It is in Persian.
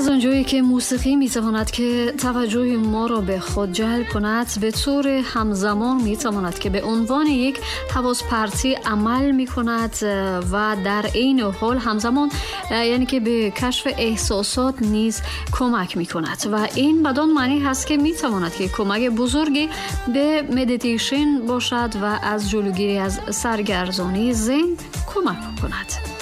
از اونجایی که موسیقی میتواند که توجه ما را به خود جلب کند، به طور همزمان میتواند که به عنوان یک حواس پرتی عمل میکند و در عین حال همزمان یعنی که به کشف احساسات نیز کمک میکند و این بدان معنی هست که میتواند که کمک بزرگی به مدیتیشن باشد و از جلوگیری از سرگردانی ذهن کمک کند.